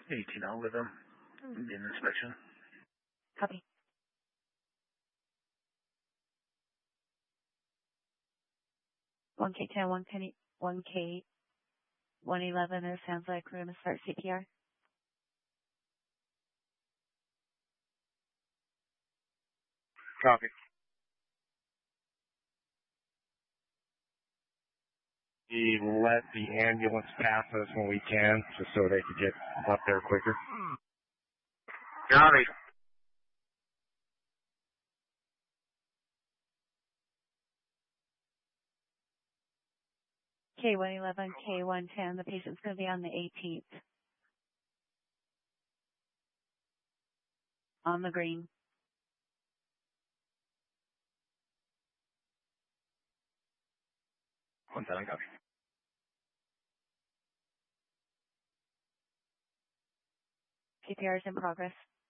18, I'll with them. Get an inspection. Copy. One K10, 1K111. It sounds like we're gonna start CPR. Copy. We let the ambulance pass us when we can, just so they could get up there quicker. Copy. K111, K110. The patient's gonna be on the 18th. On the green. One second, copy. CPR is in progress.